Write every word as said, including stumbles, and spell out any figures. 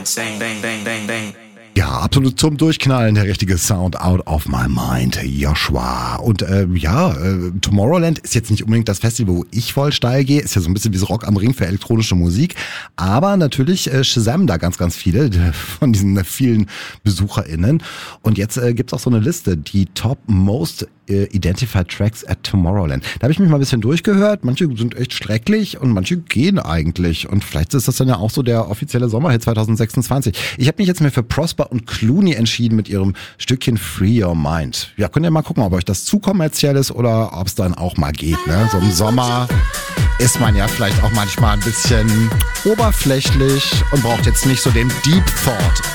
insane, bang, bang, bang, bang. Ja, absolut zum Durchknallen, der richtige Sound out of my mind, Joshua. Und äh, ja, äh, Tomorrowland ist jetzt nicht unbedingt das Festival, wo ich voll steil gehe, ist ja so ein bisschen wie so Rock am Ring für elektronische Musik, aber natürlich äh, Shazam da ganz, ganz viele von diesen vielen BesucherInnen. Und jetzt äh, gibt's auch so eine Liste, die Top Most Identified Tracks at Tomorrowland. Da habe ich mich mal ein bisschen durchgehört. Manche sind echt schrecklich und manche gehen eigentlich. Und vielleicht ist das dann ja auch so der offizielle Sommerhit zwanzig sechsundzwanzig. Ich habe mich jetzt mal für Prosper und Clooney entschieden mit ihrem Stückchen Free Your Mind. Ja, könnt ihr mal gucken, ob euch das zu kommerziell ist oder ob es dann auch mal geht. Ne? So im Sommer ist man ja vielleicht auch manchmal ein bisschen oberflächlich und braucht jetzt nicht so den Deep Thought